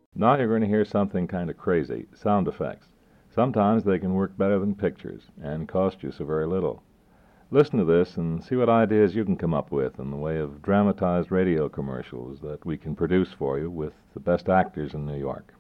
Now you're going to hear something kind of crazy, sound effects. Sometimes they can work better than pictures and cost you so very little. Listen to this and see what ideas you can come up with in the way of dramatized radio commercials that we can produce for you with the best actors in New York.